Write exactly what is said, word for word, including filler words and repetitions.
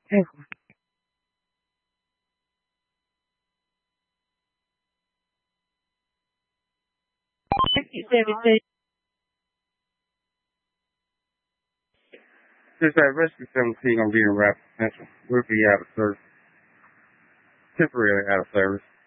Hey, seventeen. Just that Rescue seventeen gonna be in Rapid Central. We'll be out of service. Temporarily out of service.